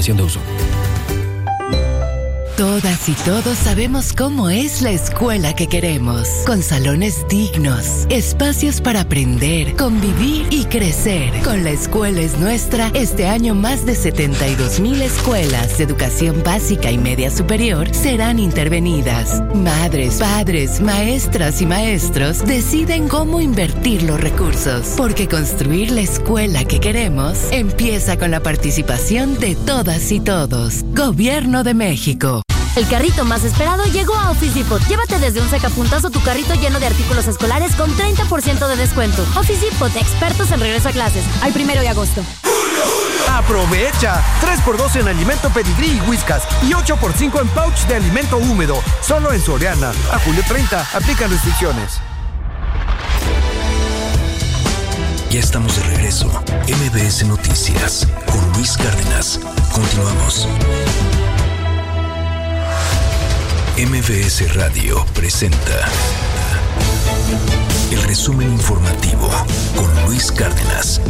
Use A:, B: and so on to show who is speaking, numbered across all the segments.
A: De uso.
B: Todas y todos sabemos cómo es la escuela que queremos, con salones dignos, espacios para aprender, convivir y crecer. Con La Escuela es Nuestra, este año más de 72,000 escuelas de educación básica y media superior serán intervenidas. Madres, padres, maestras y maestros deciden cómo invertir los recursos, porque construir la escuela que queremos empieza con la participación de todas y todos. Gobierno de México.
C: El carrito más esperado llegó a Office Depot. Llévate desde un sacapuntas o tu carrito lleno de artículos escolares con 30% de descuento. Office Depot, expertos en regreso a clases. Al 1 de agosto.
D: ¡Aprovecha! 3x2 en alimento Pedigrí y Whiskas y 8x5 en pouch de alimento húmedo. Solo en Soriana. A julio 30. Aplican restricciones.
E: Ya estamos de regreso. MBS Noticias con Luis Cárdenas. Continuamos. MBS Radio presenta el resumen informativo con Luis Cárdenas.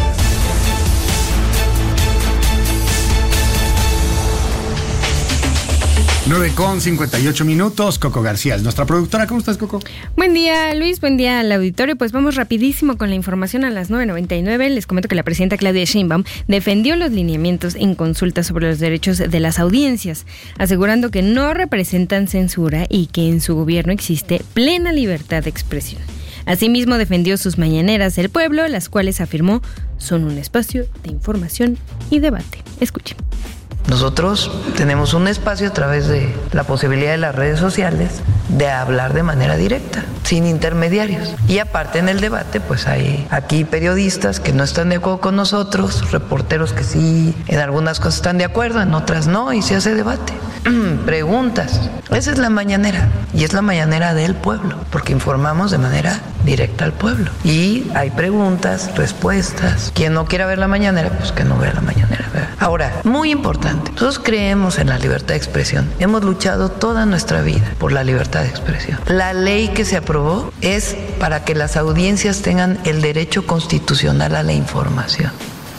F: 9:58. Coco García es nuestra productora. ¿Cómo estás, Coco?
G: Buen día, Luis. Buen día al auditorio. Pues vamos rapidísimo con la información a las 9:99. Les comento que la presidenta Claudia Sheinbaum defendió los lineamientos en consulta sobre los derechos de las audiencias, asegurando que no representan censura y que en su gobierno existe plena libertad de expresión. Asimismo, defendió sus mañaneras del pueblo, las cuales afirmó son un espacio de información y debate. Escuchen.
H: Nosotros tenemos un espacio a través de la posibilidad de las redes sociales de hablar de manera directa, sin intermediarios. Y aparte en el debate, pues hay aquí periodistas que no están de acuerdo con nosotros, reporteros que sí, en algunas cosas están de acuerdo, en otras no, y se hace debate. Preguntas. Esa es la mañanera, y es la mañanera del pueblo, porque informamos de manera directa al pueblo. Y hay preguntas, respuestas. Quien no quiera ver la mañanera, pues que no vea la mañanera, ¿verdad? Ahora, muy importante, nosotros creemos en la libertad de expresión. Hemos luchado toda nuestra vida por la libertad de expresión. La ley que se aprobó es para que las audiencias tengan el derecho constitucional a la información.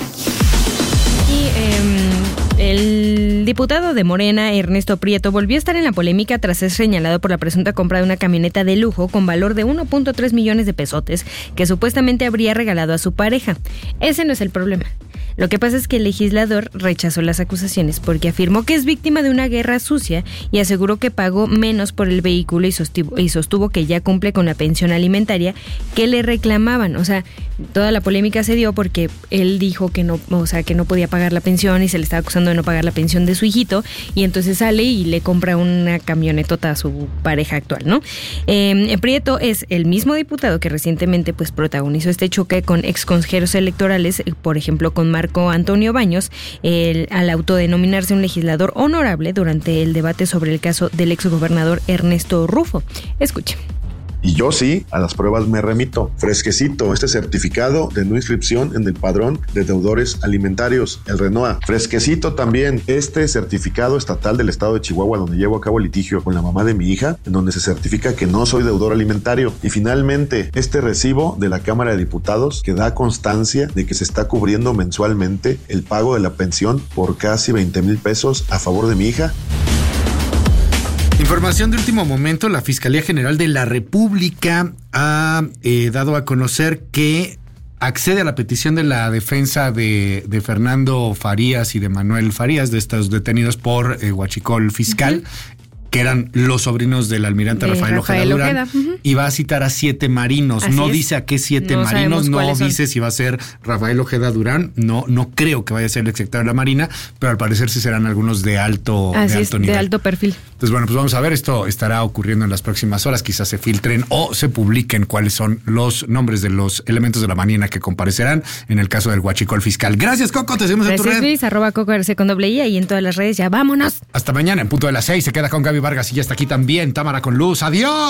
G: El diputado de Morena, Ernesto Prieto, volvió a estar en la polémica tras ser señalado por la presunta compra de una camioneta de lujo con valor de 1.3 millones de pesotes que supuestamente habría regalado a su pareja. Ese no es el problema. Lo que pasa es que el legislador rechazó las acusaciones porque afirmó que es víctima de una guerra sucia y aseguró que pagó menos por el vehículo y sostuvo que ya cumple con la pensión alimentaria que le reclamaban. O sea, toda la polémica se dio porque él dijo que no, que no podía pagar la pensión y se le estaba acusando de no pagar la pensión de su hijito, y entonces sale y le compra una camionetota a su pareja actual, ¿no? Prieto es el mismo diputado que recientemente pues protagonizó este choque con ex consejeros electorales, por ejemplo con Marco Antonio Baños, al autodenominarse un legislador honorable durante el debate sobre el caso del exgobernador Ernesto Rufo. Escuchen.
I: Y yo sí, a las pruebas me remito. Fresquecito, este certificado de no inscripción en el padrón de deudores alimentarios, el RENOA. Fresquecito también este certificado estatal del estado de Chihuahua, donde llevo a cabo el litigio con la mamá de mi hija, en donde se certifica que no soy deudor alimentario. Y finalmente, este recibo de la Cámara de Diputados que da constancia de que se está cubriendo mensualmente el pago de la pensión por casi 20,000 pesos a favor de mi hija.
F: Información de último momento, la Fiscalía General de la República ha dado a conocer que accede a la petición de la defensa de Fernando Farías y de Manuel Farías, de estos detenidos por huachicol fiscal, que eran los sobrinos del almirante Rafael Ojeda Durán, y va a citar a 7 marinos. Así no es. Dice a qué 7 marinos, no dice si va a ser Rafael Ojeda Durán, no creo que vaya a ser el exsecretario de la Marina, pero al parecer sí serán algunos de alto nivel. De alto
G: perfil.
F: Entonces, bueno, pues vamos a ver, esto estará ocurriendo en las próximas horas, quizás se filtren o se publiquen cuáles son los nombres de los elementos de la Marina que comparecerán en el caso del huachicol fiscal. Gracias, Coco, te seguimos en tu red.
G: Luis, @CocoRC con doble I y en todas las redes. Ya vámonos.
F: Hasta mañana en punto de las 6, se queda con Gaby Vargas y ya está aquí también Támara con Luz. ¡Adiós!